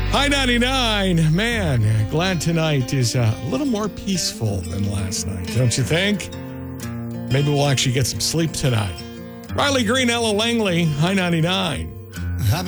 High 99. Man, glad tonight is a little more peaceful than last night, don't you think? Maybe we'll actually get some sleep tonight. Riley Green, Ella Langley, High 99.